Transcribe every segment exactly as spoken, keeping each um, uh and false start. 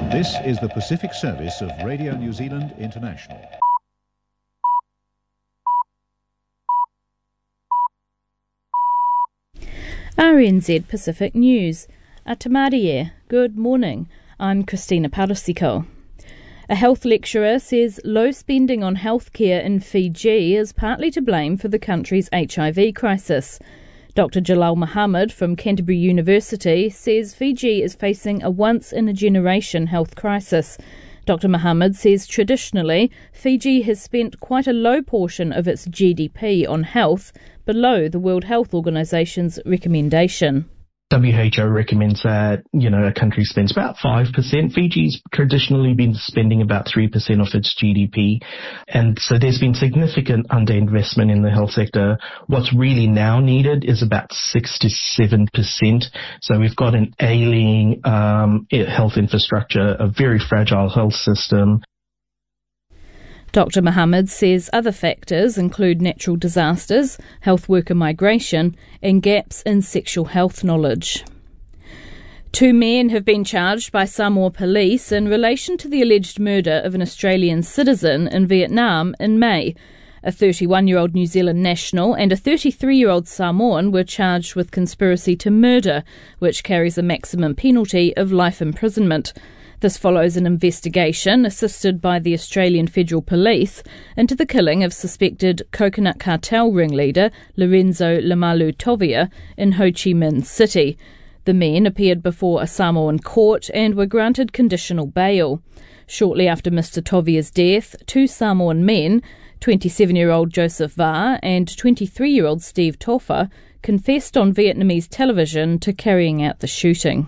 This is the Pacific Service of Radio New Zealand International. R N Z Pacific News. Atamarie, good morning. I'm Christina Parasiko. A health lecturer says low spending on healthcare in Fiji is partly to blame for the country's H I V crisis. Doctor Jalal Muhammad from Canterbury University says Fiji is facing a once-in-a-generation health crisis. Doctor Muhammad says traditionally Fiji has spent quite a low portion of its G D P on health, below the World Health Organization's recommendation. W H O recommends that, you know, a country spends about five percent. Fiji's traditionally been spending about three percent of its G D P. And so there's been significant underinvestment in the health sector. What's really now needed is about six to seven percent. So we've got an ailing um, health infrastructure, a very fragile health system. Doctor Muhammad says other factors include natural disasters, health worker migration, and gaps in sexual health knowledge. Two men have been charged by Samoa police in relation to the alleged murder of an Australian citizen in Vietnam in May. A thirty-one-year-old New Zealand national and a thirty-three-year-old Samoan were charged with conspiracy to murder, which carries a maximum penalty of life imprisonment. This follows an investigation, assisted by the Australian Federal Police, into the killing of suspected coconut cartel ringleader Lorenzo Lamalu Tovia in Ho Chi Minh City. The men appeared before a Samoan court and were granted conditional bail. Shortly after Mister Tovia's death, two Samoan men, twenty-seven-year-old Joseph Va and twenty-three-year-old Steve Tofa, confessed on Vietnamese television to carrying out the shooting.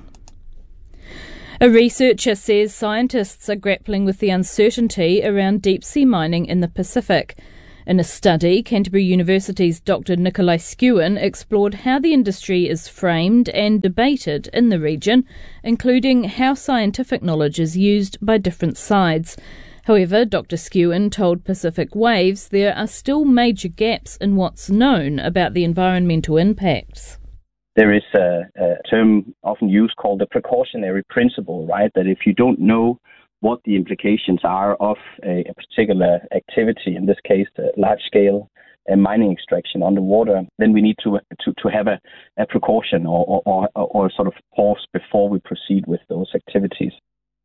A researcher says scientists are grappling with the uncertainty around deep-sea mining in the Pacific. In a study, Canterbury University's Doctor Nikolai Skewen explored how the industry is framed and debated in the region, including how scientific knowledge is used by different sides. However, Doctor Skewen told Pacific Waves there are still major gaps in what's known about the environmental impacts. There is a, a term often used called the precautionary principle, right? That if you don't know what the implications are of a, a particular activity, in this case, large-scale uh, mining extraction underwater, then we need to to, to have a, a precaution or, or, or, or sort of pause before we proceed with those activities.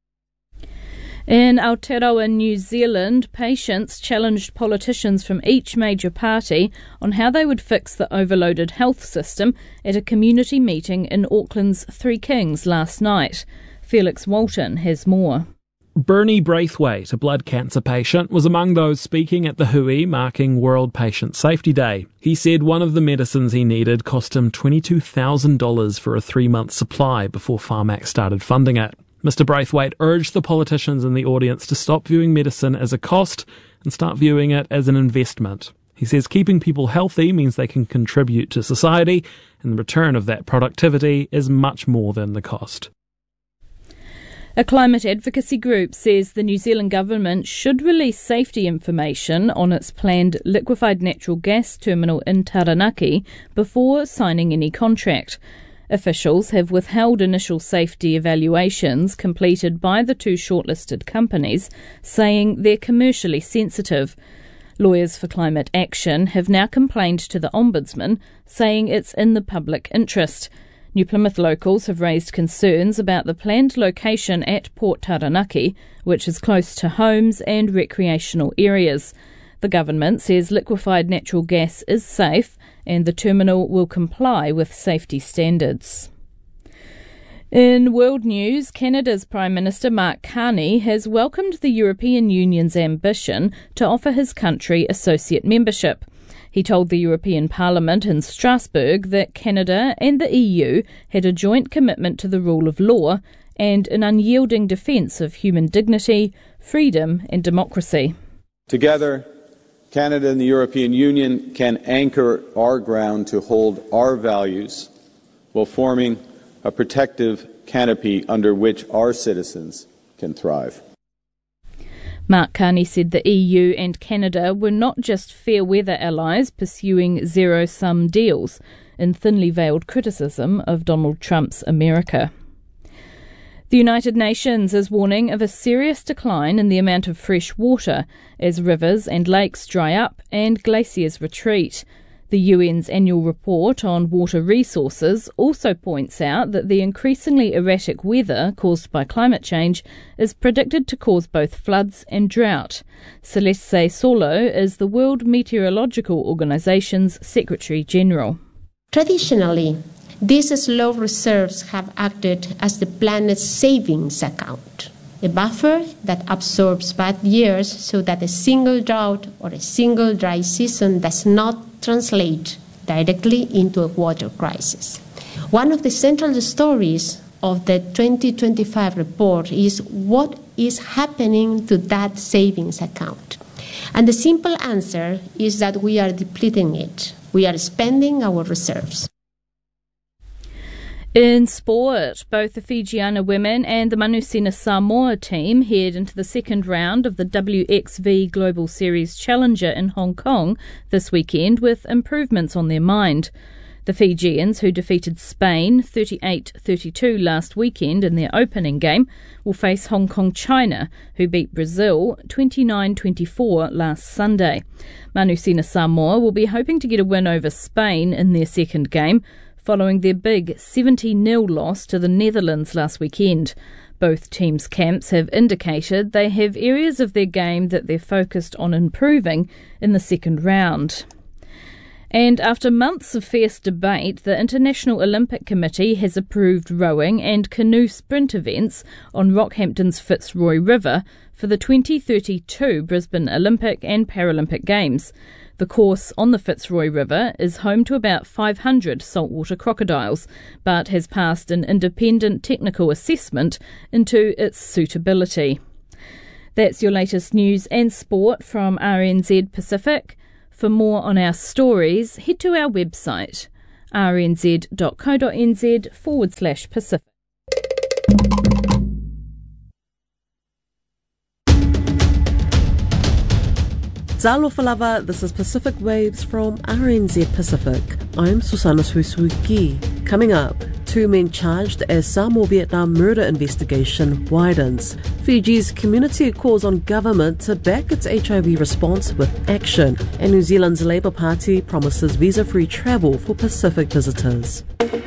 In Aotearoa, New Zealand, patients challenged politicians from each major party on how they would fix the overloaded health system at a community meeting in Auckland's Three Kings last night. Felix Walton has more. Bernie Braithwaite, a blood cancer patient, was among those speaking at the Hui marking World Patient Safety Day. He said one of the medicines he needed cost him twenty-two thousand dollars for a three-month supply before Pharmac started funding it. Mister Braithwaite urged the politicians in the audience to stop viewing medicine as a cost and start viewing it as an investment. He says keeping people healthy means they can contribute to society, and the return of that productivity is much more than the cost. A climate advocacy group says the New Zealand government should release safety information on its planned liquefied natural gas terminal in Taranaki before signing any contract. Officials have withheld initial safety evaluations completed by the two shortlisted companies, saying they're commercially sensitive. Lawyers for Climate Action have now complained to the Ombudsman, saying it's in the public interest. New Plymouth locals have raised concerns about the planned location at Port Taranaki, which is close to homes and recreational areas. The government says liquefied natural gas is safe and the terminal will comply with safety standards. In world news, Canada's Prime Minister Mark Carney has welcomed the European Union's ambition to offer his country associate membership. He told the European Parliament in Strasbourg that Canada and the E U had a joint commitment to the rule of law and an unyielding defence of human dignity, freedom and democracy. Together, Canada and the European Union can anchor our ground to hold our values while forming a protective canopy under which our citizens can thrive. Mark Carney said the E U and Canada were not just fair-weather allies pursuing zero-sum deals, in thinly veiled criticism of Donald Trump's America. The United Nations is warning of a serious decline in the amount of fresh water as rivers and lakes dry up and glaciers retreat. The U N's annual report on water resources also points out that the increasingly erratic weather caused by climate change is predicted to cause both floods and drought. Celeste Solo is the World Meteorological Organization's Secretary General. Traditionally, these slow reserves have acted as the planet's savings account, a buffer that absorbs bad years so that a single drought or a single dry season does not translate directly into a water crisis. One of the central stories of the twenty twenty-five report is what is happening to that savings account. And the simple answer is that we are depleting it. We are spending our reserves. In sport, both the Fijiana women and the Manusina Samoa team head into the second round of the W X V Global Series Challenger in Hong Kong this weekend with improvements on their mind. The Fijians, who defeated Spain thirty-eight thirty-two last weekend in their opening game, will face Hong Kong China, who beat Brazil twenty-nine twenty-four last Sunday. Manusina Samoa will be hoping to get a win over Spain in their second game, following their big seventy nil loss to the Netherlands last weekend. Both teams' camps have indicated they have areas of their game that they're focused on improving in the second round. And after months of fierce debate, the International Olympic Committee has approved rowing and canoe sprint events on Rockhampton's Fitzroy River for the twenty thirty-two Brisbane Olympic and Paralympic Games. The course on the Fitzroy River is home to about five hundred saltwater crocodiles, but has passed an independent technical assessment into its suitability. That's your latest news and sport from R N Z Pacific. For more on our stories, head to our website, rnz.co.nz forward slash Pacific. Zalo Falava, this is Pacific Waves from R N Z Pacific. I'm Susana Suisuki. Coming up, two men charged as Samoa-Vietnam murder investigation widens. Fiji's community calls on government to back its H I V response with action. And New Zealand's Labour Party promises visa-free travel for Pacific visitors.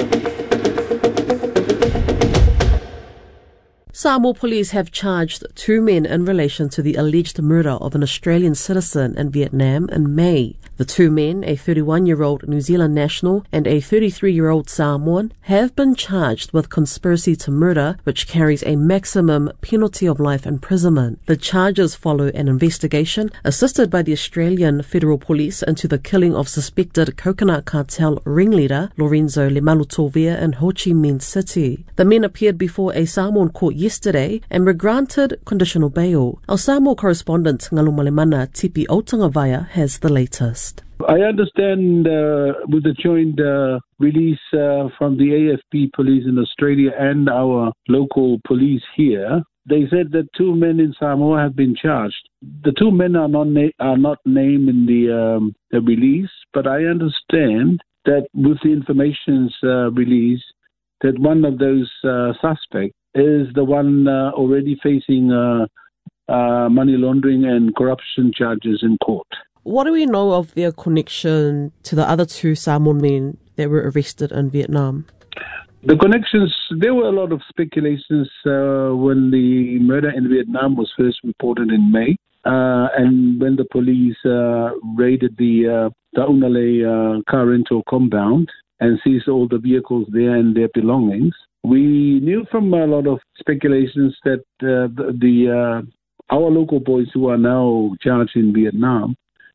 Samoa police have charged two men in relation to the alleged murder of an Australian citizen in Vietnam in May. The two men, a thirty-one-year-old New Zealand national and a thirty-three-year-old Samoan, have been charged with conspiracy to murder, which carries a maximum penalty of life imprisonment. The charges follow an investigation assisted by the Australian Federal Police into the killing of suspected coconut cartel ringleader Lorenzo Lemalutovia in Ho Chi Minh City. The men appeared before a Samoan court yesterday and were granted conditional bail. Our Samoa correspondent Ngalu Malemana Tipi Otangavaya has the latest. I understand uh, with the joint uh, release uh, from the A F P police in Australia and our local police here, they said that two men in Samoa have been charged. The two men are not na- are not named in the, um, the release, but I understand that with the information's uh, release, that one of those uh, suspects is the one uh, already facing uh, uh, money laundering and corruption charges in court. What do we know of their connection to the other two Samoan men that were arrested in Vietnam? The connections, there were a lot of speculations uh, when the murder in Vietnam was first reported in May. Uh, and when the police uh, raided the uh, Taunale uh, car rental compound and seized all the vehicles there and their belongings, we knew from a lot of speculations that uh, the, the uh, our local boys who are now charged in Vietnam,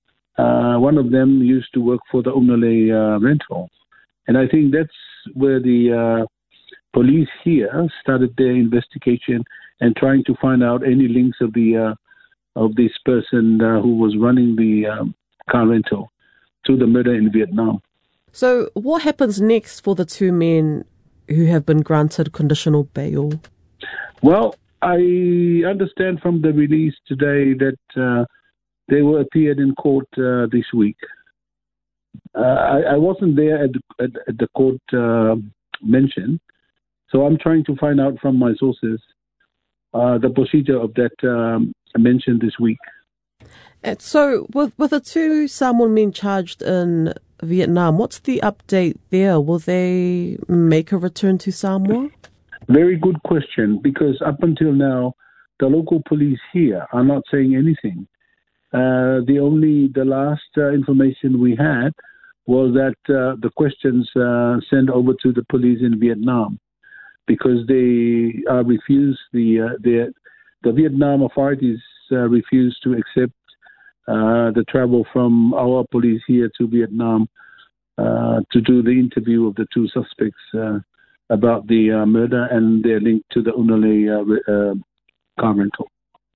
uh, one of them used to work for the Unale uh, rental. And I think that's where the uh, police here started their investigation and trying to find out any links of the uh, of this person uh, who was running the um, car rental to the murder in Vietnam. So what happens next for the two men who have been granted conditional bail? Well, I understand from the release today that uh, they were appeared in court uh, this week. Uh, I, I wasn't there at the, at, at the court uh, mention, So I'm trying to find out from my sources uh, the procedure of that um, mentioned this week. And so with, with the two Samoan men charged in Vietnam, what's the update there? Will they make a return to Samoa? Very good question, because up until now, the local police here are not saying anything. Uh, the only, the last uh, information we had was that uh, the questions uh, sent over to the police in Vietnam, because they uh, refused, the, uh, the, the Vietnam authorities uh, refused to accept uh, the travel from our police here to Vietnam uh, to do the interview of the two suspects uh, about the uh, murder and their link to the Unalei uh, uh, car rental.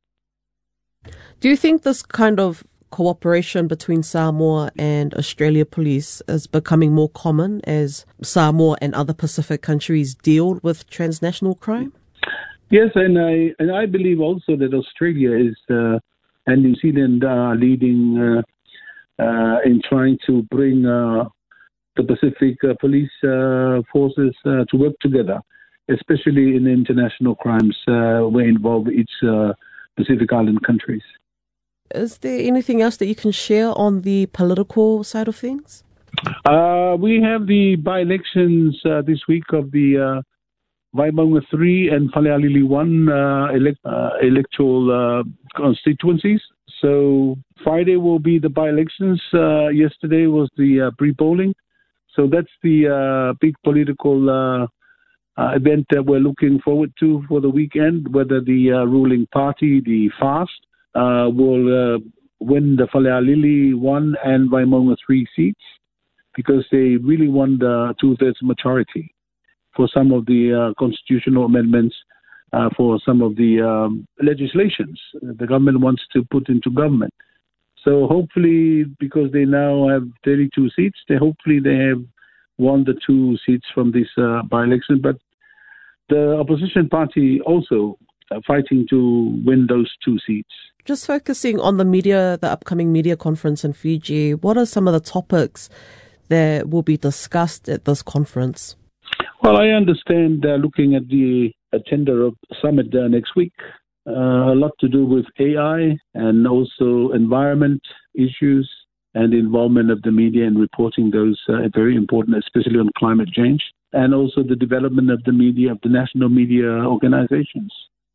Do you think this kind of cooperation between Samoa and Australia police is becoming more common as Samoa and other Pacific countries deal with transnational crime? Yes, and I and I believe also that Australia is uh, and New Zealand are leading uh, uh, in trying to bring uh, the Pacific uh, police uh, forces uh, to work together, especially in international crimes uh, where involve each uh, Pacific Island countries. Is there anything else that you can share on the political side of things? Uh, we have the by-elections uh, this week of the uh, Waimaunga three and Falealili one uh, elect, uh, electoral uh, constituencies. So Friday will be the by-elections. Uh, yesterday was the uh, pre-polling. So that's the uh, big political uh, uh, event that we're looking forward to for the weekend, whether the uh, ruling party, the FAST, Uh, will uh, win the Falealili one and Waimaunga three seats, because they really won the two-thirds majority for some of the uh, constitutional amendments uh, for some of the um, legislations the government wants to put into government. So hopefully, because they now have thirty-two seats, they hopefully they have won the two seats from this uh, by-election. But the opposition party also uh, fighting to win those two seats. Just focusing on the media, the upcoming media conference in Fiji, what are some of the topics that will be discussed at this conference? Well, I understand uh, looking at the agenda of summit uh, next week, uh, a lot to do with A I and also environment issues and the involvement of the media in reporting those uh, very important, especially on climate change, and also the development of the media, of the national media organizations.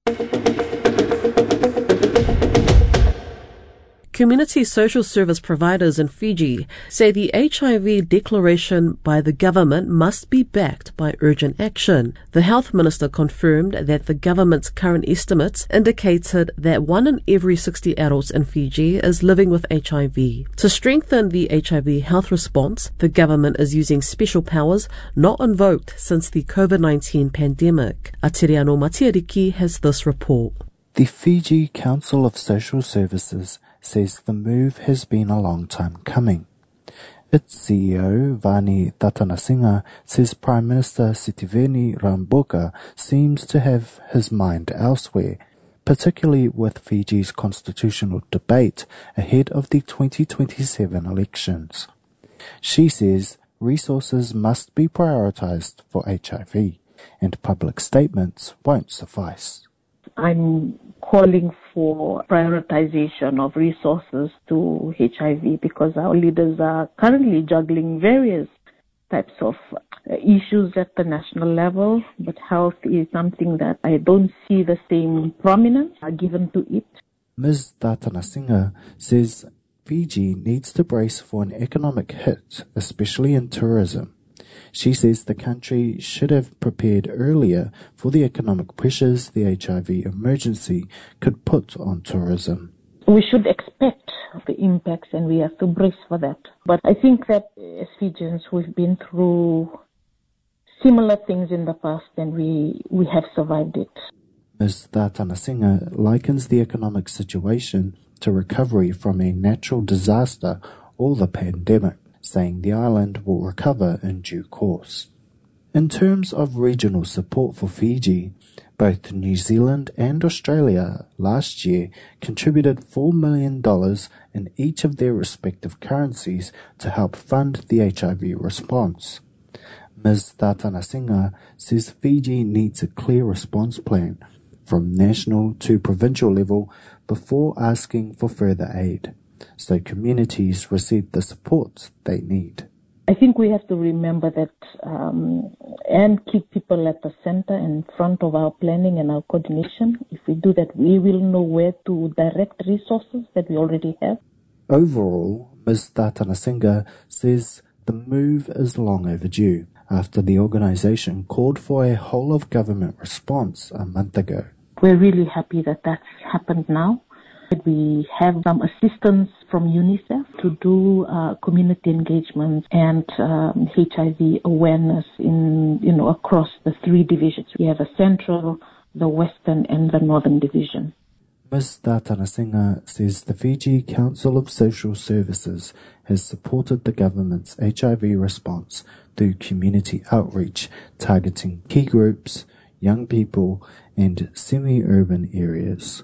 Community social service providers in Fiji say the H I V declaration by the government must be backed by urgent action. The health minister confirmed that the government's current estimates indicated that one in every sixty adults in Fiji is living with H I V. To strengthen the H I V health response, the government is using special powers not invoked since the COVID nineteen pandemic. Atiriano Matiariki has this report. The Fiji Council of Social Services says the move has been a long time coming. Its C E O, Vani Tatanasinga, says Prime Minister Sitiveni Rabuka seems to have his mind elsewhere, particularly with Fiji's constitutional debate ahead of the twenty twenty-seven elections. She says resources must be prioritised for H I V, and public statements won't suffice. I'm calling for prioritization of resources to H I V, because our leaders are currently juggling various types of issues at the national level, but health is something that I don't see the same prominence given to it. Miz Tatanasinga says Fiji needs to brace for an economic hit, especially in tourism. She says the country should have prepared earlier for the economic pressures the H I V emergency could put on tourism. We should expect the impacts, and we have to brace for that. But I think that as Fijians, we've been through similar things in the past, and we, we have survived it. Miz Tatanasinga likens the economic situation to recovery from a natural disaster or the pandemic, saying the island will recover in due course. In terms of regional support for Fiji, both New Zealand and Australia last year contributed four million dollars in each of their respective currencies to help fund the H I V response. Miz Thatanasinga says Fiji needs a clear response plan from national to provincial level before asking for further aid, so communities receive the support they need. I think we have to remember that um, and keep people at the center and front of our planning and our coordination. If we do that, we will know where to direct resources that we already have. Overall, Miz Thatanasinga says the move is long overdue after the organisation called for a whole-of-government response a month ago. We're really happy that that's happened now. We have some assistance from UNICEF to do uh, community engagement and um, H I V awareness in, you know, across the three divisions. We have a central, the western, and the northern division. Miz Thatanasinga says the Fiji Council of Social Services has supported the government's H I V response through community outreach targeting key groups, young people, and semi-urban areas.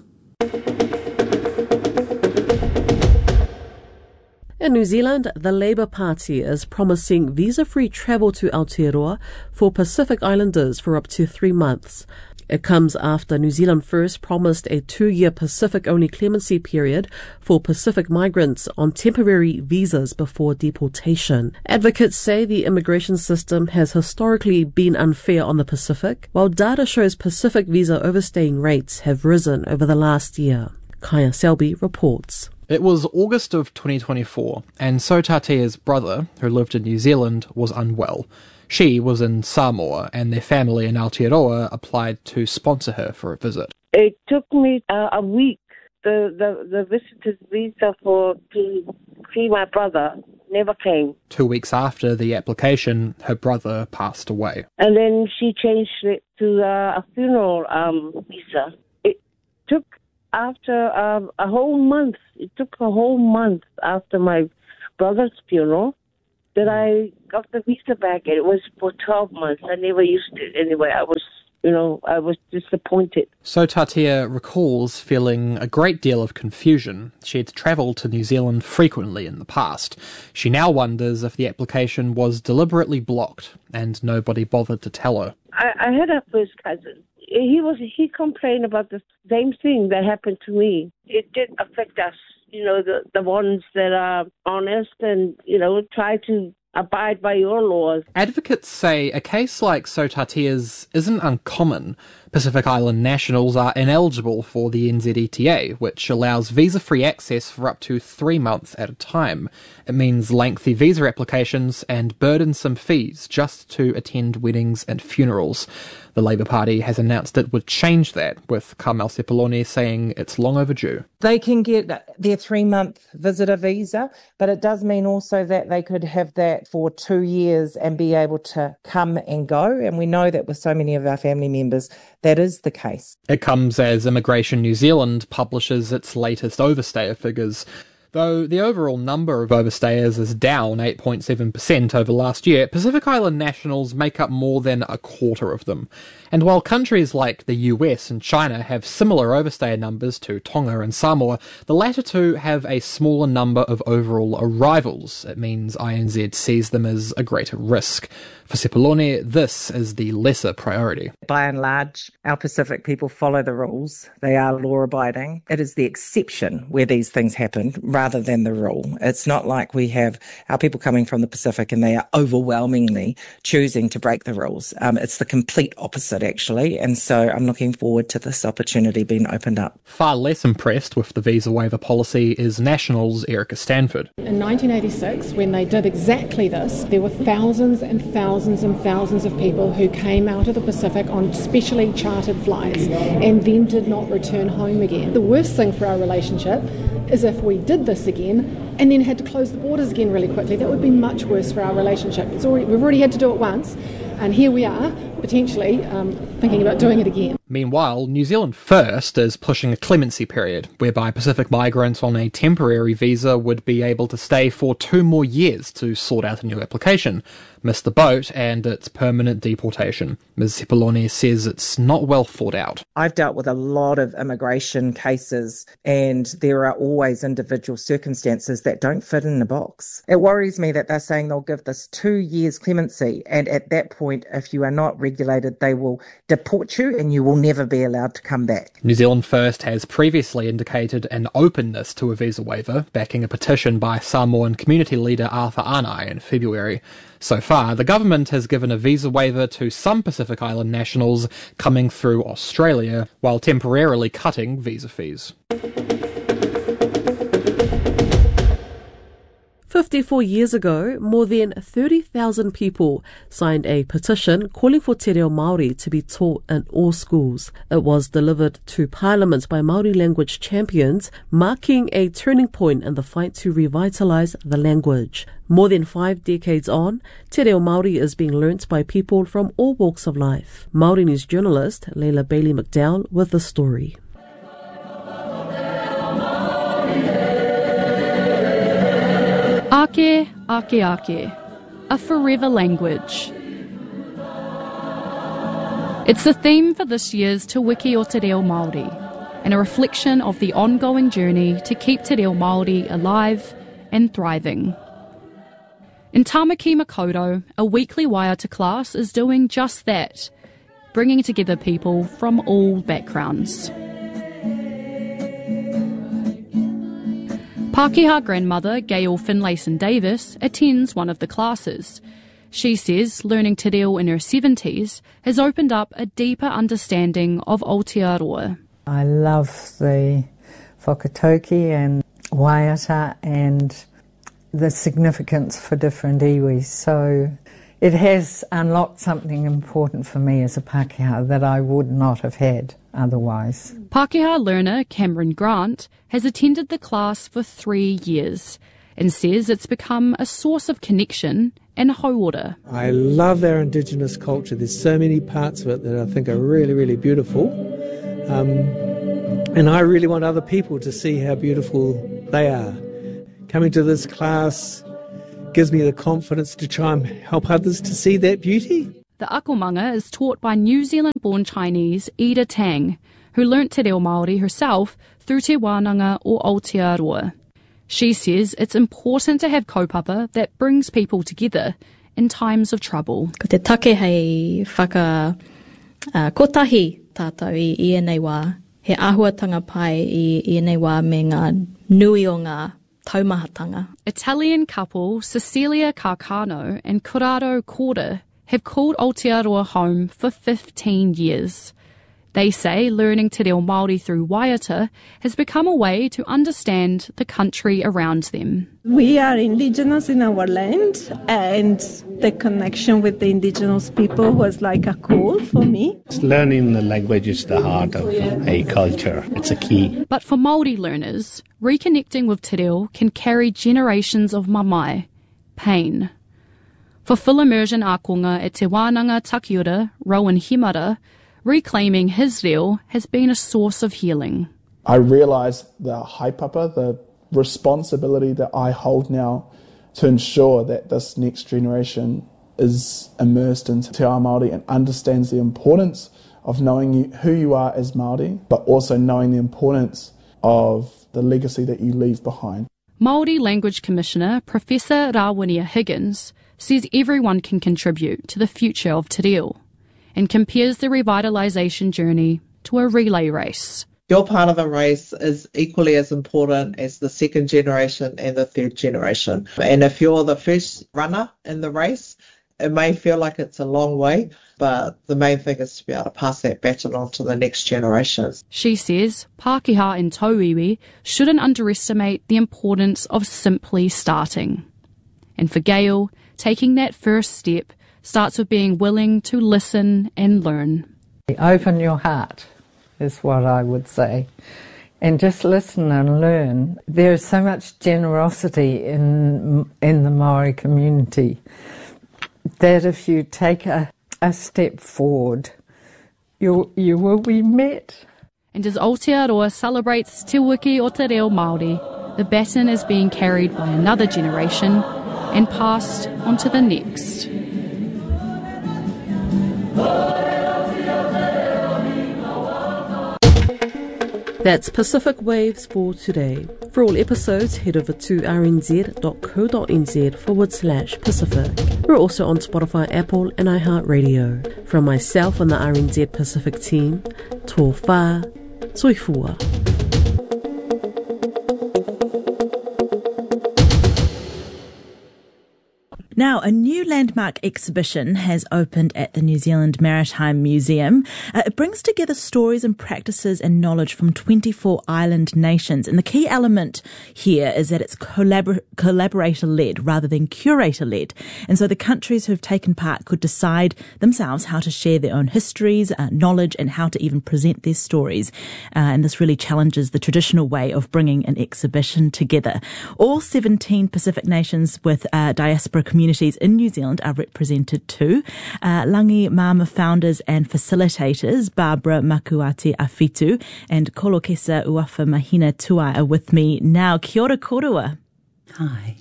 In New Zealand, the Labour Party is promising visa-free travel to Aotearoa for Pacific Islanders for up to three months. It comes after New Zealand first promised a two-year Pacific-only clemency period for Pacific migrants on temporary visas before deportation. Advocates say the immigration system has historically been unfair on the Pacific, while data shows Pacific visa overstaying rates have risen over the last year. Kaya Selby reports. It was August of twenty twenty-four, and Sotatia's brother, who lived in New Zealand, was unwell. She was in Samoa, and their family in Aotearoa applied to sponsor her for a visit. It took me uh, a week, the, the, the visitor's visa for to see my brother never came. Two weeks after the application, her brother passed away. And then she changed it to uh, a funeral um, visa. It took after um, a whole month, it took a whole month after my brother's funeral that I got the visa back, and it was for twelve months. I never used it anyway. I was, you know, I was disappointed. Sotatia recalls feeling a great deal of confusion. She had travelled to New Zealand frequently in the past. She now wonders if the application was deliberately blocked and nobody bothered to tell her. I, I had a first cousin. He was he complained about the same thing that happened to me. It did affect us, you know, the, the ones that are honest and, you know, try to abide by your laws. Advocates say a case like Sotatia's isn't uncommon. Pacific Island nationals are ineligible for the N Z E T A, which allows visa-free access for up to three months at a time. It means lengthy visa applications and burdensome fees just to attend weddings and funerals. The Labour Party has announced it would change that, with Carmel Sepuloni saying it's long overdue. They can get their three-month visitor visa, but it does mean also that they could have that for two years and be able to come and go. And we know that with so many of our family members, that is the case. It comes as Immigration New Zealand publishes its latest overstayer figures. Though the overall number of overstayers is down eight point seven percent over last year, Pacific Island nationals make up more than a quarter of them. And while countries like the U S and China have similar overstayer numbers to Tonga and Samoa, the latter two have a smaller number of overall arrivals. It means I N Z sees them as a greater risk. For Sepuloni, this is the lesser priority. By and large, our Pacific people follow the rules. They are law-abiding. It is the exception where these things happen rather than the rule. It's not like we have our people coming from the Pacific and they are overwhelmingly choosing to break the rules. Um, it's the complete opposite, actually, and so I'm looking forward to this opportunity being opened up. Far less impressed with the visa waiver policy is Nationals' Erica Stanford. In nineteen eighty-six, when they did exactly this, there were thousands and thousands and thousands of people who came out of the Pacific on specially chartered flights and then did not return home again. The worst thing for our relationship is if we did this again and then had to close the borders again really quickly. That would be much worse for our relationship. It's already, we've already had to do it once, and here we are potentially um, thinking about doing it again. Meanwhile, New Zealand First is pushing a clemency period, whereby Pacific migrants on a temporary visa would be able to stay for two more years to sort out a new application, miss the boat, and its permanent deportation. Miz Sepuloni says it's not well thought out. I've dealt with a lot of immigration cases, and there are always individual circumstances that don't fit in the box. It worries me that they're saying they'll give this two years clemency, and at that point, if you are not regulated, they will deport you and you will never be allowed to come back. New Zealand First has previously indicated an openness to a visa waiver, backing a petition by Samoan community leader Arthur Anai in February. So far, the government has given a visa waiver to some Pacific Island nationals coming through Australia, while temporarily cutting visa fees. fifty-four years ago, more than thirty thousand people signed a petition calling for te reo Māori to be taught in all schools. It was delivered to Parliament by Māori language champions, marking a turning point in the fight to revitalise the language. More than five decades on, te reo Māori is being learnt by people from all walks of life. Māori News journalist Leila Bailey McDowell with the story. Ake, ake, ake, a forever language. It's the theme for this year's Te Wiki o Te Reo Māori, and a reflection of the ongoing journey to keep Te Reo Māori alive and thriving. In Tamaki Makaurau, a weekly Waiata class is doing just that, bringing together people from all backgrounds. Pākehā grandmother Gail Finlayson-Davis attends one of the classes. She says learning te reo in her seventies has opened up a deeper understanding of Aotearoa. I love the whakatauki and Waiata and the significance for different iwis. So it has unlocked something important for me as a Pākehā that I would not have had otherwise. Pākehā learner Cameron Grant has attended the class for three years and says it's become a source of connection and hauora. I love our Indigenous culture. There's so many parts of it that I think are really, really beautiful. Um, and I really want other people to see how beautiful they are. Coming to this class gives me the confidence to try and help others to see that beauty. The akomanga is taught by New Zealand-born Chinese Ida Tang, who learnt te reo Māori herself through Te Wānanga or Aotearoa. She says it's important to have kaupapa that brings people together in times of trouble. Ko te take hei whaka uh, kotahi tātou i ienei wā, he āhuatanga pai i ienei wā me ngā nui o ngā taumahatanga. Italian couple Cecilia Carcano and Corrado Corda have called Aotearoa home for fifteen years. They say learning te reo Māori through Waiata has become a way to understand the country around them. We are indigenous in our land, and the connection with the indigenous people was like a call for me. Learning the language is the heart of a culture. It's a key. But for Māori learners, reconnecting with te reo can carry generations of mamae, pain. For full immersion ākonga at Te Wānanga Takiura, Rowan Himara, reclaiming his reo has been a source of healing. I realise the haipapa, the responsibility that I hold now to ensure that this next generation is immersed into Te Ao Māori and understands the importance of knowing you, who you are as Māori, but also knowing the importance of the legacy that you leave behind. Māori Language Commissioner Professor Rawinia Higgins says everyone can contribute to the future of te reo, and compares the revitalisation journey to a relay race. Your part of the race is equally as important as the second generation and the third generation. And if you're the first runner in the race, it may feel like it's a long way, but the main thing is to be able to pass that baton on to the next generations. She says Pākehā and Tauiwi shouldn't underestimate the importance of simply starting. And for Gail, taking that first step starts with being willing to listen and learn. Open your heart is what I would say. And just listen and learn. There is so much generosity in in the Māori community that if you take a, a step forward. You, you will be met. And as Aotearoa celebrates Te Wiki o Te Reo Māori, the baton is being carried by another generation and passed on to the next. That's Pacific Waves for today. For all episodes, head over to rnz.co.nz forward slash Pacific. We're also on Spotify, Apple and iHeartRadio. From myself and the R N Z Pacific team, tō whā, soifua. Now, a new landmark exhibition has opened at the New Zealand Maritime Museum. Uh, it brings together stories and practices and knowledge from twenty-four island nations. And the key element here is that it's collabor- collaborator-led rather than curator-led. And so the countries who've taken part could decide themselves how to share their own histories, uh, knowledge, and how to even present their stories. Uh, and this really challenges the traditional way of bringing an exhibition together. All seventeen Pacific nations with uh, diaspora communities in New Zealand are represented too. Uh, Langi Mama founders and facilitators Barbara Makuati Afitu and Kolokesa Uafa Mahina Tuai are with me now. Kia ora korua. Hi.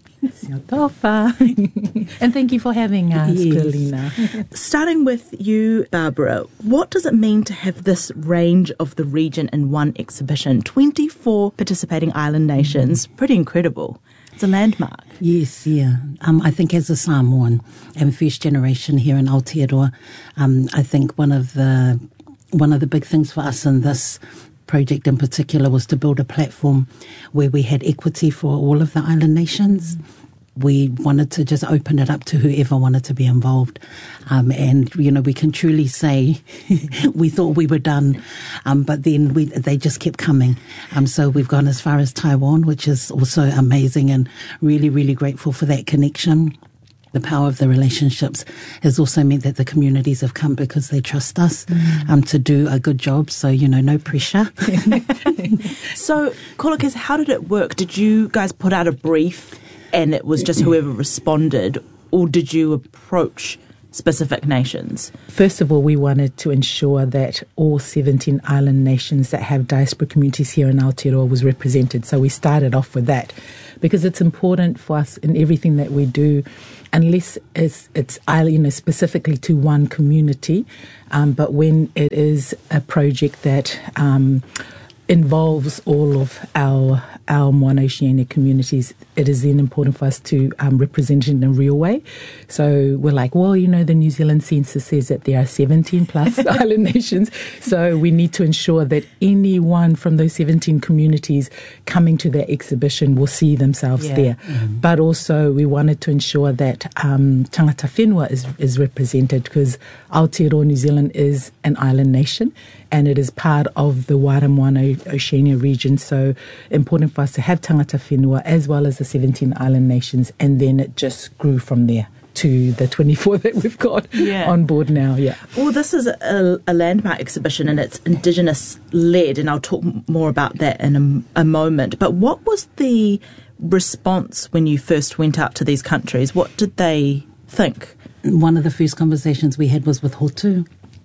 And thank you for having us, yes. Carolina. Starting with you, Barbara, what does it mean to have this range of the region in one exhibition? twenty-four participating island nations, mm. pretty incredible. It's a landmark. Yes, yeah. Um, I think as a Samoan and first generation here in Aotearoa, um, I think one of the one of the big things for us in this project in particular was to build a platform where we had equity for all of the island nations. Mm. We wanted to just open it up to whoever wanted to be involved. Um, and, you know, we can truly say we thought we were done, um, but then we, they just kept coming. Um, so we've gone as far as Taiwan, which is also amazing and really, really grateful for that connection. The power of the relationships has also meant that the communities have come because they trust us mm. um, to do a good job. So, you know, no pressure. So, Kolokesa, how did it work? Did you guys put out a brief and it was just whoever responded, or did you approach specific nations? First of all, we wanted to ensure that all seventeen island nations that have diaspora communities here in Aotearoa was represented. So we started off with that because it's important for us in everything that we do, unless it's, it's you know, specifically to one community, um, but when it is a project that um, involves all of our our Moana Oceania communities, it is then important for us to um, represent it in a real way. So we're like, well, you know, the New Zealand census says that there are seventeen plus island nations. So we need to ensure that anyone from those seventeen communities coming to that exhibition will see themselves yeah. there. Mm-hmm. But also we wanted to ensure that um, tangata whenua is, is represented, because Aotearoa, New Zealand is an island nation and it is part of the Wara Moana Oceania region. So important for us to have tangata whenua as well as the seventeen island nations, and then it just grew from there to the twenty-four that we've got yeah. on board now. Yeah. Well, this is a, a landmark exhibition and it's Indigenous led, and I'll talk more about that in a, a moment. But what was the response when you first went out to these countries? What did they think? One of the first conversations we had was with Hotu,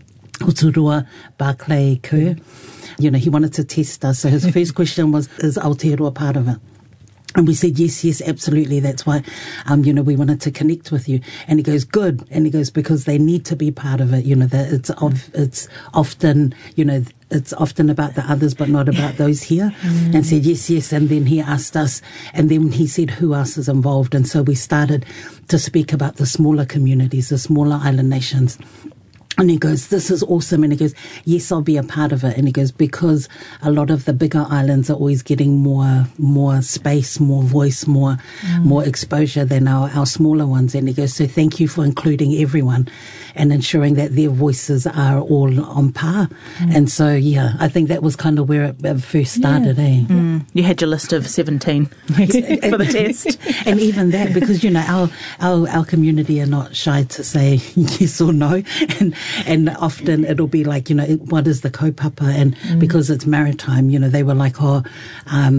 Hoturua Barclay Kerr. You know, he wanted to test us. So his first question was, is Aotearoa part of it? And we said, yes, yes, absolutely. That's why, um, you know, we wanted to connect with you. And he goes, good. And he goes, because they need to be part of it. You know, that it's of, it's often, you know, it's often about the others, but not about those here. Mm. And said, yes, yes. And then he asked us, and then he said, who else is involved? And so we started to speak about the smaller communities, the smaller island nations. And he goes, this is awesome. And he goes, yes, I'll be a part of it. And he goes, because a lot of the bigger islands are always getting more, more space, more voice, more, mm. more exposure than our, our smaller ones. And he goes, so thank you for including everyone and ensuring that their voices are all on par. Mm. And so, yeah, I think that was kind of where it, it first started, yeah. eh? Mm. You had your list of seventeen for the test. And even that, because, you know, our, our, our community are not shy to say yes or no. And, And often it'll be like, you know, what is the kaupapa? And mm. because it's maritime, you know, they were like, oh, um,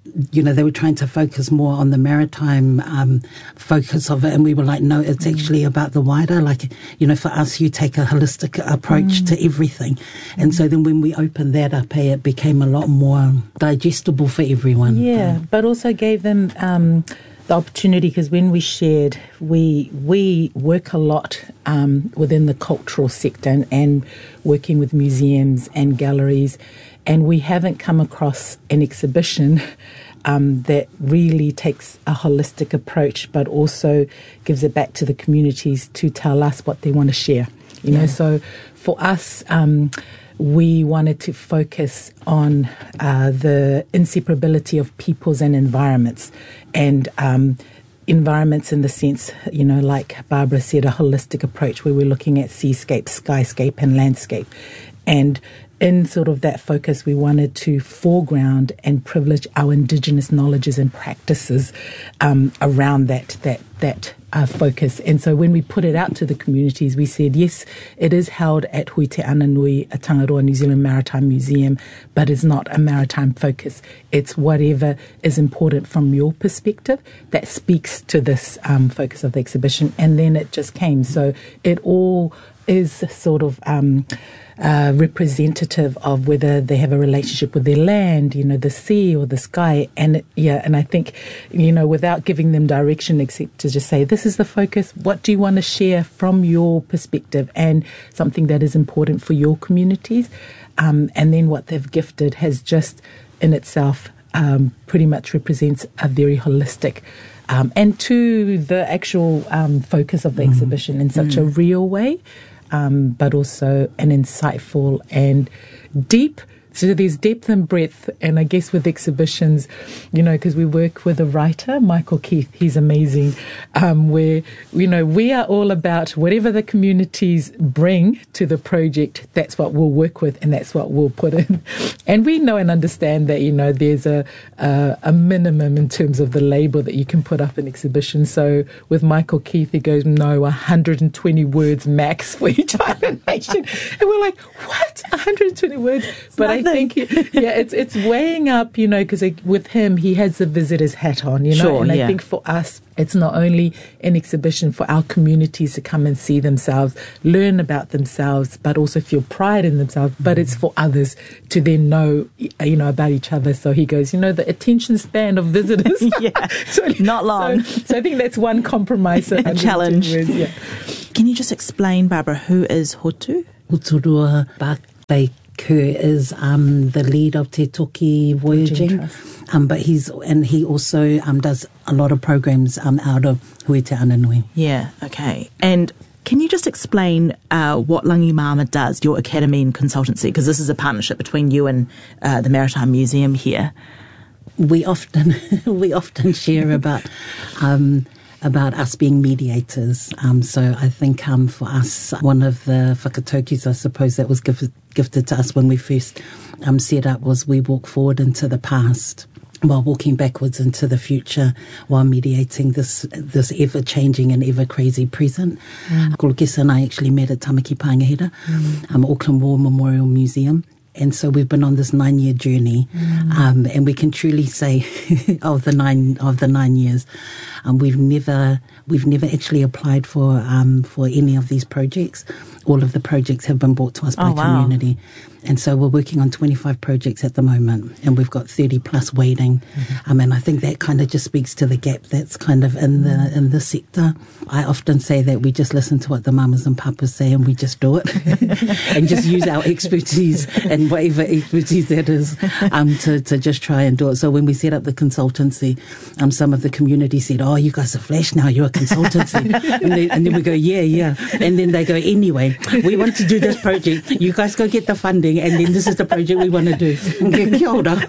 you know, they were trying to focus more on the maritime um, focus of it. And we were like, no, it's mm. actually about the wider. Like, you know, for us, you take a holistic approach mm. to everything. Mm. And so then when we opened that up, eh, it became a lot more digestible for everyone. Yeah, but also gave them um, the opportunity, because when we shared, we we work a lot um, within the cultural sector and, and working with museums and galleries, and we haven't come across an exhibition um, that really takes a holistic approach, but also gives it back to the communities to tell us what they want to share. You yeah. know, so for us, um, we wanted to focus on uh, the inseparability of peoples and environments, and um, environments in the sense, you know, like Barbara said, a holistic approach where we're looking at seascape, skyscape, and landscape. And in sort of that focus, we wanted to foreground and privilege our Indigenous knowledges and practices um, around that that that uh, focus. And so when we put it out to the communities, we said, yes, it is held at Hui Te Ananui, a Tangaroa New Zealand Maritime Museum, but it's not a maritime focus. It's whatever is important from your perspective that speaks to this um, focus of the exhibition. And then it just came. So it all is sort of um, uh, representative of whether they have a relationship with their land, you know, the sea or the sky. And it, yeah, and I think, you know, without giving them direction except to just say, this is the focus, what do you want to share from your perspective and something that is important for your communities. Um, and then what they've gifted has just in itself um, pretty much represents a very holistic um, and to the actual um, focus of the mm. exhibition in such mm. a real way. Um, but also an insightful and deep. So there's depth and breadth, and I guess with exhibitions, you know, because we work with a writer, Michael Keith, he's amazing, um, where, you know, we are all about whatever the communities bring to the project, that's what we'll work with and that's what we'll put in. And we know and understand that, you know, there's a, a, a minimum in terms of the label that you can put up in exhibition. So with Michael Keith, he goes, no, one hundred twenty words max for each island nation. And we're like, what? one hundred twenty words? But I think, yeah, it's it's weighing up, you know, because with him, he has the visitor's hat on, you know. Sure, and I yeah. think for us, it's not only an exhibition for our communities to come and see themselves, learn about themselves, but also feel pride in themselves. But it's for others to then know, you know, about each other. So he goes, you know, the attention span of visitors. yeah, so, not long. So, so I think that's one compromise. A challenge. Words, yeah. Can you just explain, Barbara, who is Hotu? Uturua Bātai Kerr is um, the lead of Te Toki Voyaging, um, but he's and he also um, does a lot of programs um, out of Hui Te Ananui. Yeah, okay. And can you just explain uh, what Langi Mama does, your academy and consultancy? Because this is a partnership between you and uh, the Maritime Museum here. We often we often share about. Um, about us being mediators. Um, so I think um, for us, one of the whakataukis, I suppose, that was gifted, gifted to us when we first um, set up was we walk forward into the past while walking backwards into the future, while mediating this this ever-changing and ever-crazy present. Mm. Kolokisa and I actually met at Tamaki Pāngahera, mm. um, Auckland War Memorial Museum. And so we've been on this nine-year journey, mm. um, and we can truly say of the nine of the nine years, um, we've never we've never actually applied for um, for any of these projects. All of the projects have been brought to us by oh, wow. community, and so we're working on twenty-five projects at the moment, and we've got thirty plus waiting. Mm-hmm. Um, and I think that kind of just speaks to the gap that's kind of in the mm. in the sector. I often say that we just listen to what the mamas and papas say, and we just do it, and just use our expertise and whatever expertise that is um, to, to just try and do it. So when we set up the consultancy, um, some of the community said, oh, you guys are Flash now, you're a consultancy. and, then, and then we go, yeah, yeah. And then they go, anyway, we want to do this project. You guys go get the funding, and then this is the project we want to do. Kia ora.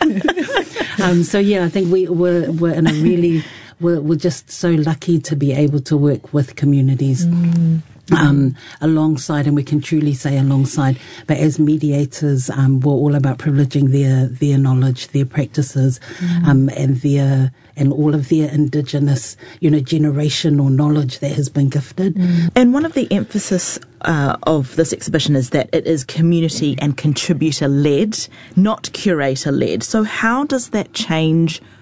um, so, yeah, I think we, we're, we're in a really, we're, we're just so lucky to be able to work with communities. Mm. Um, alongside, and we can truly say alongside, but as mediators, um, we're all about privileging their their knowledge, their practices, mm. um, and their and all of their Indigenous, you know, generational knowledge that has been gifted. Mm. And one of the emphasis uh, of this exhibition is that it is community and contributor led, not curator led. So how does that change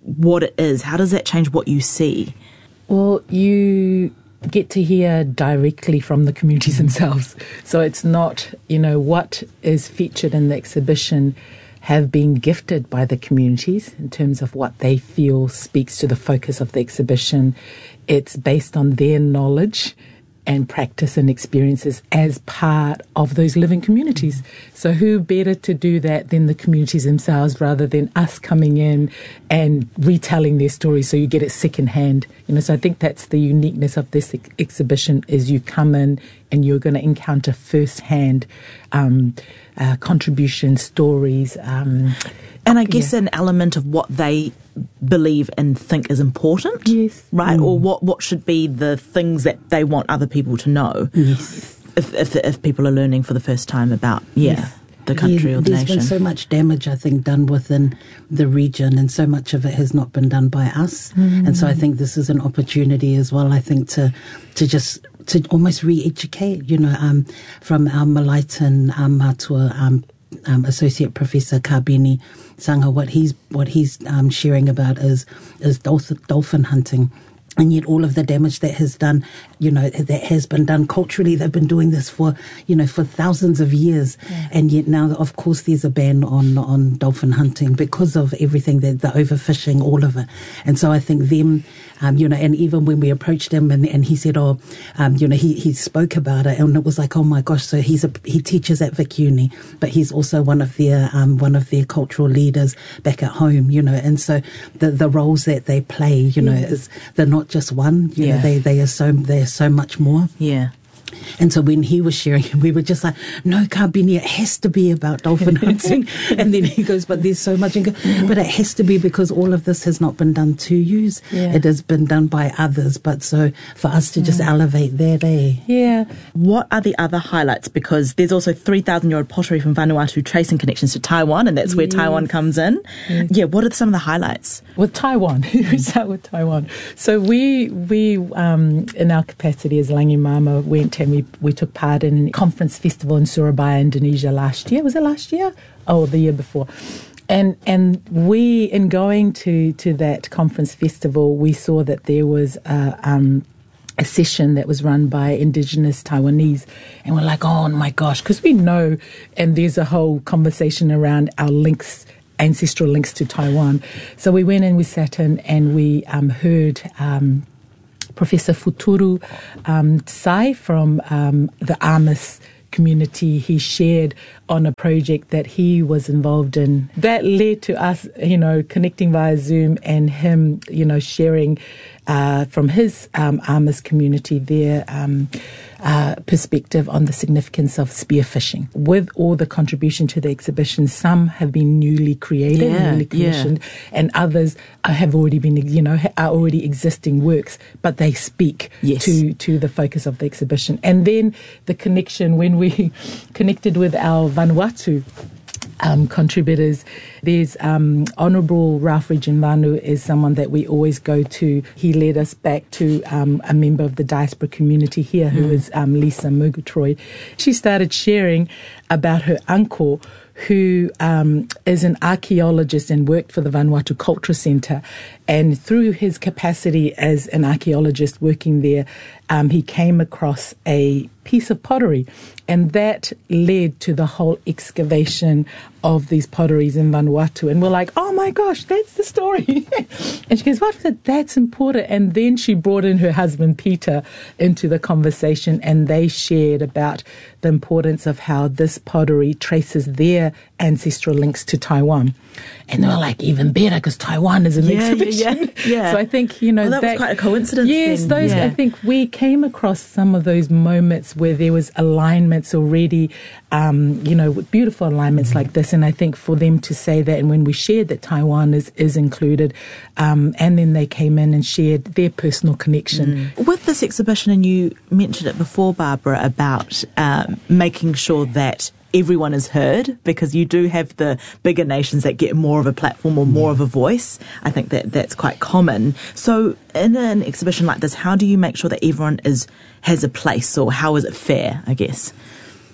what it is? How does that change what you see? Well, you get to hear directly from the communities themselves. So it's not, you know, what is featured in the exhibition have been gifted by the communities in terms of what they feel speaks to the focus of the exhibition. It's based on their knowledge and practice and experiences as part of those living communities. So who better to do that than the communities themselves, rather than us coming in and retelling their stories so you get it secondhand. You know, so I think that's the uniqueness of this ex- exhibition is you come in and you're going to encounter firsthand um, uh, contributions, stories. Um, and I guess yeah. an element of what they believe and think is important, yes, right? Mm. Or what, what should be the things that they want other people to know. Yes. If if, if people are learning for the first time about, yeah, yes. the country yeah, or the there's nation. There's been so much damage, I think, done within the region, and so much of it has not been done by us. Mm. And so I think this is an opportunity as well, I think, to to just to almost re-educate, you know, um, from our Malaitan um, Matua um, um, Associate Professor Kabini Sanga, what he's what he's um, sharing about is is dolphin, dolphin hunting. And yet all of the damage that has done, you know, that has been done culturally, they've been doing this for, you know, for thousands of years. Yeah. And yet now, of course, there's a ban on, on dolphin hunting because of everything, that the overfishing, all of it. And so I think them, um, you know, and even when we approached him and, and he said, oh, um, you know, he, he spoke about it, and it was like, oh my gosh, so he's a, he teaches at Vic Uni, but he's also one of their, um, one of their cultural leaders back at home, you know, and so the, the roles that they play, you know, is, they're not just one, you yeah. know, they, they are so, they are so much more. Yeah. And so when he was sharing, we were just like, no, Kabini, it has to be about dolphin hunting. And then he goes, but there's so much. And go, but it has to be because all of this has not been done to use. Yeah. It has been done by others. But so for us to just yeah. elevate that, eh? Yeah. What are the other highlights? Because there's also three thousand year old pottery from Vanuatu tracing connections to Taiwan, and that's where yes. Taiwan comes in. Yes. Yeah. What are some of the highlights? With Taiwan, we start with Taiwan. So we, we um, in our capacity as Langi Mama, went and we, we took part in a conference festival in Surabaya, Indonesia last year. Was it last year? Oh, the year before. And and we, in going to, to that conference festival, we saw that there was a, um, a session that was run by Indigenous Taiwanese. And we're like, oh my gosh, because we know, and there's a whole conversation around our links, ancestral links to Taiwan. So we went and we sat in and we um, heard um, Professor Futuru um, Tsai from um, the Amis community. He shared on a project that he was involved in. That led to us, you know, connecting via Zoom and him, you know, sharing uh, from his um, Amis community their um, uh, perspective on the significance of spearfishing. With all the contribution to the exhibition, some have been newly created, yeah, newly commissioned, yeah. and others have already been, you know, are already existing works, but they speak yes. to, to the focus of the exhibition. And then the connection, when we connected with our Vanuatu Um, contributors. There's um, Honourable Ralph Regenvanu is someone that we always go to. He led us back to um, a member of the diaspora community here who mm. is um, Lisa Mugutroy. She started sharing about her uncle who um, is an archaeologist and worked for the Vanuatu Culture Centre. And through his capacity as an archaeologist working there, um, he came across a piece of pottery. And that led to the whole excavation of these potteries in Vanuatu. And we're like, oh my gosh, that's the story. And she goes, what was it? That's important. And then she brought in her husband, Peter, into the conversation, and they shared about the importance of how this pottery traces their ancestral links to Taiwan. And they were like, even better, because Taiwan is an yeah, exhibition. Yeah, yeah, yeah. So I think, you know, well, that, that was quite a coincidence. Yes, then. those. Yeah. I think we came across some of those moments where there was alignments already, um, you know, beautiful alignments mm-hmm. like this. And I think for them to say that, and when we shared that Taiwan is is included, um, and then they came in and shared their personal connection mm. with this exhibition. And you mentioned it before, Barbara, about um, making sure that everyone is heard, because you do have the bigger nations that get more of a platform or more of a voice. I think that that's quite common. So in an exhibition like this, how do you make sure that everyone is has a place, or how is it fair, I guess?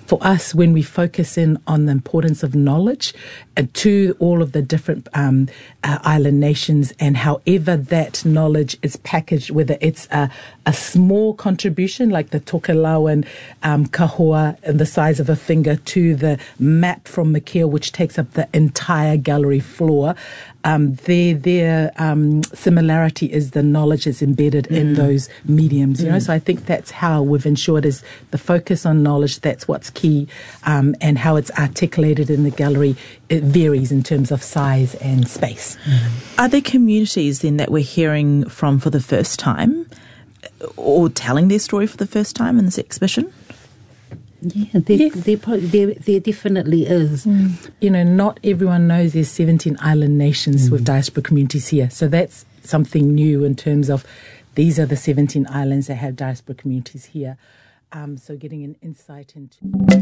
for us, when we focus in on the importance of knowledge uh, to all of the different um, uh, island nations, and however that knowledge is packaged, whether it's a, a small contribution like the Tokelauan um, kahua and the size of a finger, to the map from Makea, which takes up the entire gallery floor. Um, their their um, similarity is the knowledge is embedded mm. in those mediums, you mm. know. So I think that's how we've ensured is the focus on knowledge. That's what's key, um, and how it's articulated in the gallery. It varies in terms of size and space. Mm. Are there communities then that we're hearing from for the first time, or telling their story for the first time in this exhibition? Yeah, there, yes. there, there, there definitely is. Mm. You know, not everyone knows there's seventeen island nations mm. with diaspora communities here. So that's something new in terms of these are the seventeen islands that have diaspora communities here. Um, so getting an insight into...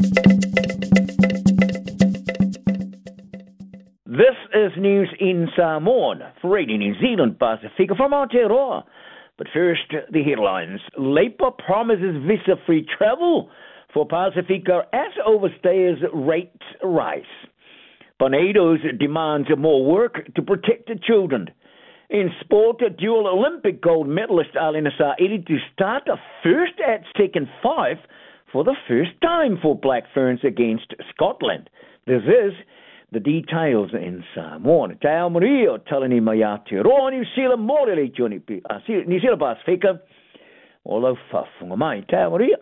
This is news in Samoan for Radio New Zealand Pacifica from Aotearoa. But first, the headlines. Labour promises visa-free travel for Pacifica as overstayers' rates rise. Barbados demands more work to protect the children. In sport, dual Olympic gold medalist Alina Saidi to start a first at second five for the first time for Black Ferns against Scotland. This is the details in Samoan. Te ao Maria o talani mai Aotearoa, New Zealand morele Johnny New Zealand Pacifica. Olo whafunga mai. Te ao Maria.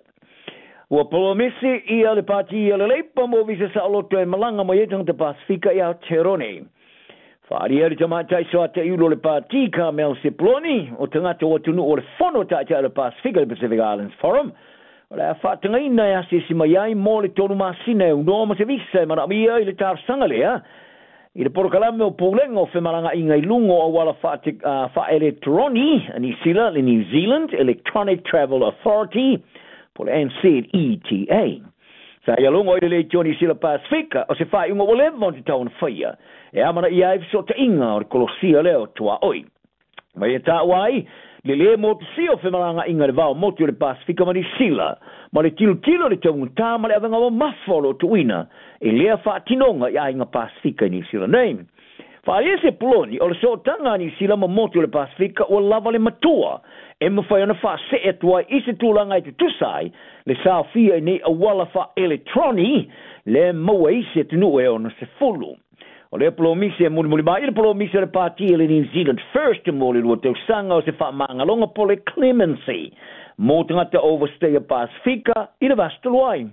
Ua polomisi I ale pati I ale leipa mo visa sa aloto e malanga mo yetang te Pasifika I Aotearoa. Whaari eri tamatai so ate iulo le pati ka mel siploni o tangata o tunu o le whono taita ale Pasifika le Pacific Islands Forum. O le a whaatanga ina e ase si mai ai mo le tonu masina e unoma se visa e mara mia I le tarsanga lea. I le porokalame o poulenga o whemaranga inga I lungo o wala wha electroni ni sila le New Zealand Electronic Travel Authority por N C E T A. Sa ia longo I le Johnny Sila Pacifica o se whai unga o lewa te tauna whaia. E amana I aif so te inga o le kolosia leo tua oi. Mai e tā wai, le le mo te sio whemaranga inga le vau moti o le Pacifica mani sila. Ma le tilo tilo le taunga tā ma le awenga o mafolo tu ina. E lea wha tinonga I a inga Pacifica ni sila name. Wha e se poloni o le so tanga ni sila ma moti o le Pacifica o lava le matua. E ma whai ana wha se e tua I se tūlanga I te tusai, le sāwhia I ne a wala wha electroni, le maua I se tunu e ona se fulu. O le polomisi e muli muli mai, le polomisi le pāti le New Zealand First muli lua tau sanga o se wha maangalonga po le clemency. Mō tangata overstay a Pacifica, I le vastaluai.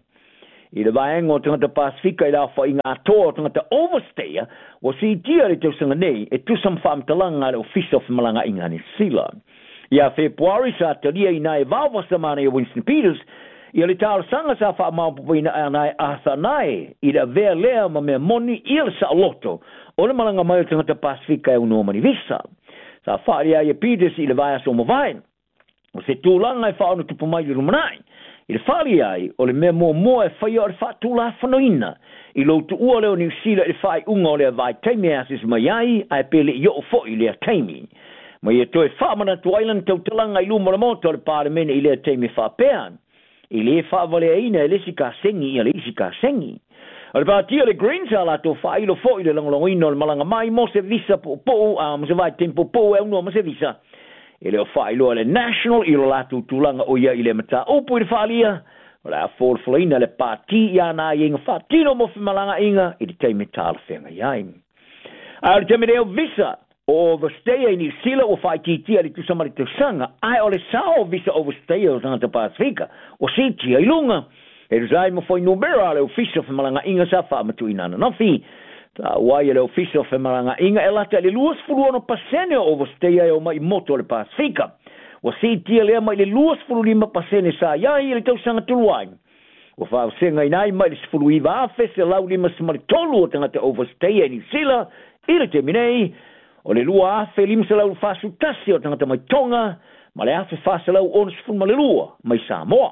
I le vaenga o tangata Pacifica I la wha I ngā toa o tangata overstay, o si tia le tau sanga nei, e tusam whaamtalanga le ofisa of malanga I ngani sila. Ia Februari sa talia I nai vāwa sa mana I Winston Peters, Ia le tāra sanga sa wha māpupu I nai asa nai, I le vea lea ma mea moni I le sa aloto, o le malanga mai o tangata Pacifica e unua mani visa. Sa whaari ai Peters I le vaya so mawain. O se tūlanga e whaonu tupu mai I rumanai. I le whaari ai, o le mea mua mua e whaia o le wha tūla whanoina. I lo tu ua leo New Zealand e whai unga o lea vai teimi asis mai ai, ai pele I o fo I lea teimi. Ma ia toi whaamana tu ailan tau talanga I lumara moto le pāremene I lea teimi whapean. I le whaavale aina e lesi ka sengi I le isi ka sengi. O le pātia le Greens ala to whailo fo I le langolongoino le malanga mai mo se visa po po, a mo se vai tempo po e unua mo se visa. I le o whailo le National I lo latu tulanga o ia I le mata upu I le whaalia. O le a whorflaina le pāti ia nā inga whaatino mo whimalanga inga I le teimi tāla whenga iai. A le teimi reo visa. Overstay I New Zealand o whai titia li tu samari tu sanga, ai o le sao visa overstay o tangata Pacifica, o si tia I lunga. E rizai mo foi numera le ofisa fe malanga inga sa wha matu inana. Na fi, ta wai le ofisa fe malanga inga e lata le luas fulu ono pasene o overstay o mai moto le Pacifica. O si tia lea mai le luas fulu lima pasene sa iai le tau sanga tuluai. O wha senga inai mai le sifulu iwa afe se lau lima samari tolu o tangata overstay I New Zealand, I le teminei, o le lua afe lima se lau fasu tasi o tangata mai Tonga, ma le afe fasa lau ono sifun ma le lua, mai Samoa.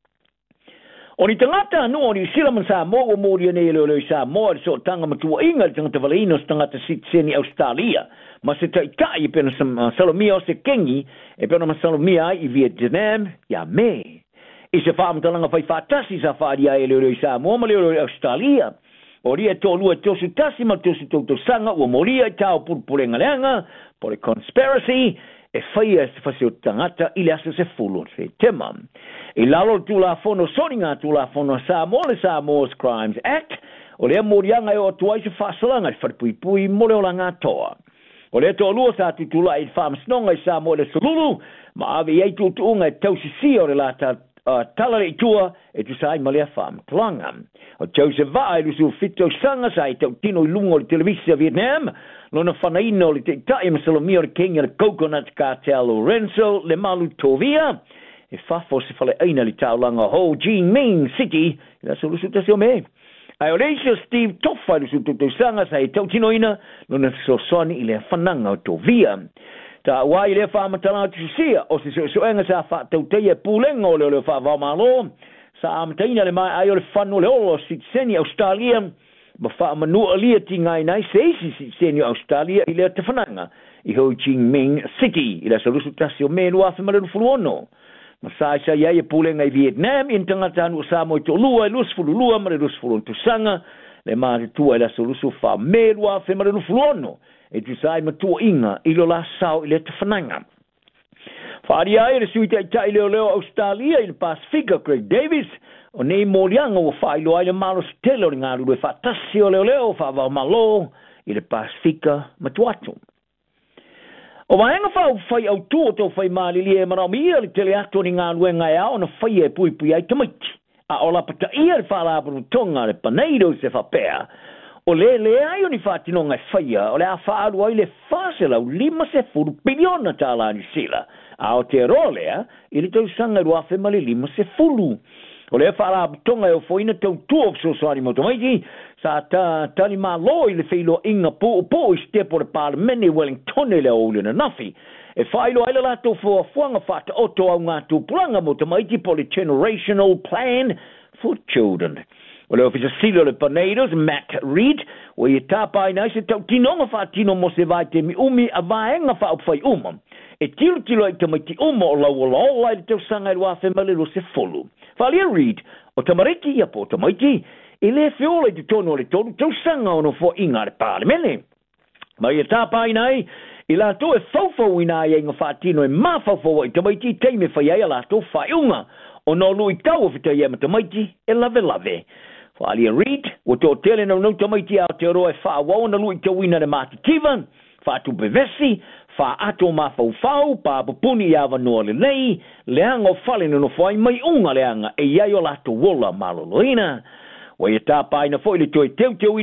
O ni tangata anu o New Zealand man Samoa o mōria nei leo leo Samoa le so tanga matua inga le tangata waleino se tangata sitseni Australia, ma se taitai e pena salomia o se kengi, e pena ma salomia I Vietnam, ia me. I se whaamtalanga whai whatasi sa whaaria e leo leo i Samoa ma leo leo i Australia. O ria tō lua tosu tasi ma tosu tōtou sanga ua moria i tāo purpurenga leanga, po le conspiracy, e whaia se whaseo tangata i le asa se fulu se tema. I lalo tu la fono soninga tu la fono Samoa le Samoa's Crimes Act, o lea morianga e o tuai se whasalanga i wharpui mo leo la ngā toa. O lea tō lua sa tutula i whaamsnonga i Samoa le Sululu, ma ave i eitu tuunga e tausisi o le lata Uh, tala le itua e tu sai malea whaam tulanga. O Joseph Vai lusu fito sanga sai tau tino i lungo le televisia Vietnam, lona whanaino le te tai masalomia le kenga le Coconut Cartel Lorenzo le malu tovia, e whafo se whale aina le taulanga Ho Chi Minh City, i la solusu tasi o me. Ai o leisio Steve Toffa lusu tuto sanga sai tau tino ina, lona so soni i le whananga o tovia. Ta wai le fa matala tu sia o se so enga sa fa tau te pulenga o le le fa va malo sa amtaina le mai ai o le fanu le o sit seni Australia ma fa manu ali tinga nai se si seni Australia i le te fananga i Ho Chi Minh City i la solusu tasio menu afa malu fuluono ma sa sa ia pulenga i Vietnam in tanga tanu sa mo to lua lus fulu lua ma lus fulu tu sanga le ma tu la solusu fa menu afa malu fuluono e tu sai matua inga i lo la sao i le te whananga. Whaari ai le suita i tai leo leo Australia i le Pasifika Craig Davis o nei morianga o whailo ai le malo stelo ni ngā ruru e whatasi o leo leo whawau malo i le Pasifika matuatu. O maenga whau whai au tū o tō whai mālili e marau mia le tele ato ni ngā ruenga e ao na whai e pui pui ai tamaiti. A o la pata ia le whalaparu tonga le paneido se whapea. O le le ai o ni whatinonga e whaia, o le a whaaru ai le whasela o lima se furu biliona tāla ni sila. A o te rolea, i le tau sanga rua whema le lima se furu. O le whaarabu tonga e o whoina tau tuok so soani motomaiti, sa ta tani mā lo i le whilo inga po o po i stepo le parlemene Wellington e le o ule na nafi. E whailo ai le lato fua fuanga whata oto au ngā tūpulanga motomaiti po le Generational Plan for Children. O le ofisa silo le Barbados, Matt Reed, o i tāpai nai se tau tinonga wha tino mo se vai te mi umi a vaenga wha upwhai uma. E tilo tilo ai tamaiti uma o lau o lau lai le tau sanga i rua whemale ro se folu. Whalia Reed, o tamariki ia po tamaiti, i le whiola i te tono o le tonu tau sanga o no fo inga le parlemene. Mai e tāpai nai, i la to e whauwhau ina i inga wha tino e ma whauwhau i tamaiti teime whai ai a la to whai unga, o no lui tau o whita i ama tamaiti e lave lave. Whalia Reed, o tō tele nau nau tamaiti au te roe wha wau na lui te wina le mati tiva, wha tu bevesi, wha ato ma fau fau, pa pupuni i awa noa le nei, leanga o whale no whai mai unga leanga, e iai o lato wola maloloina. Wa i tā pai na fo i le toi teu teu